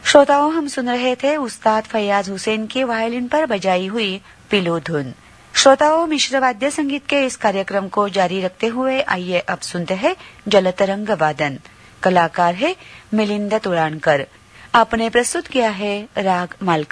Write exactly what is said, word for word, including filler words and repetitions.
श्रोताओं, हम सुन रहे थे उस्ताद फैयाज हुसैन की वायलिन पर बजाई हुई पिलो धुन। श्रोताओं, मिश्र वाद्य संगीत के इस कार्यक्रम को जारी रखते हुए आइए अब सुनते हैं जलतरंग वादन। कलाकार है मिलिंद तुराणकर। आपने प्रस्तुत किया है राग मालका।